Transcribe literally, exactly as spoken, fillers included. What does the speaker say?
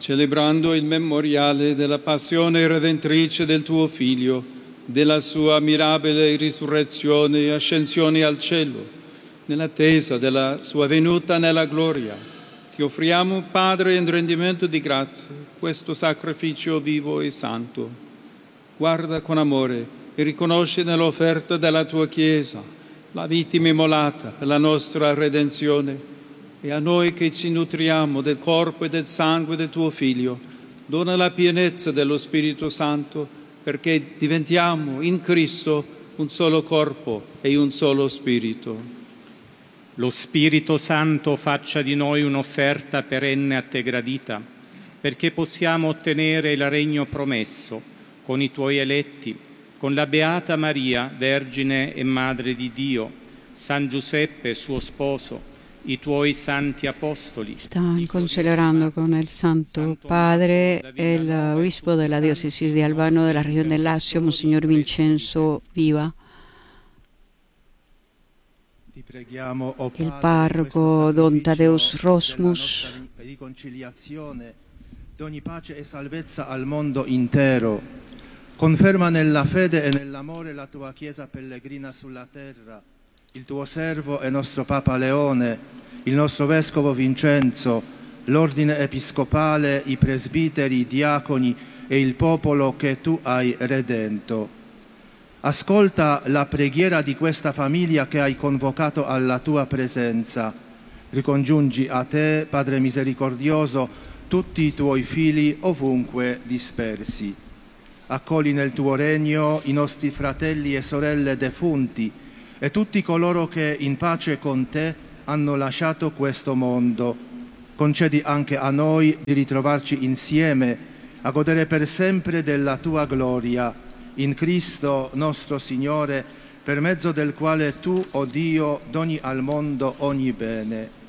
celebrando il memoriale della passione redentrice del tuo Figlio, della sua mirabile risurrezione e ascensione al cielo, nell'attesa della sua venuta nella gloria, ti offriamo, Padre, in rendimento di grazie, questo sacrificio vivo e santo. Guarda con amore e riconosci nell'offerta della tua Chiesa la vittima immolata per la nostra redenzione, e a noi che ci nutriamo del corpo e del sangue del tuo Figlio, dona la pienezza dello Spirito Santo, perché diventiamo in Cristo un solo corpo e un solo Spirito. Lo Spirito Santo faccia di noi un'offerta perenne a te gradita, perché possiamo ottenere il regno promesso con i tuoi eletti, con la Beata Maria, Vergine e Madre di Dio, San Giuseppe, suo sposo, i tuoi santi apostoli. Stanno celebrando con il Santo Padre el obispo della diocesi di Albano della regione del Lazio, Monsignor Vincenzo Viva, il parroco Don Tadeus Rosmus, riconciliazione, d'ogni pace e salvezza al mondo intero. Conferma nella fede e nell'amore la tua Chiesa pellegrina sulla terra, il tuo servo e nostro Papa Leone, il nostro Vescovo Vincenzo, l'Ordine Episcopale, i presbiteri, i diaconi e il popolo che tu hai redento. Ascolta la preghiera di questa famiglia che hai convocato alla tua presenza. Ricongiungi a te, Padre misericordioso, tutti i tuoi figli ovunque dispersi. Accogli nel tuo regno i nostri fratelli e sorelle defunti e tutti coloro che in pace con te hanno lasciato questo mondo. Concedi anche a noi di ritrovarci insieme a godere per sempre della tua gloria, in Cristo nostro Signore, per mezzo del quale tu, o Dio, doni al mondo ogni bene.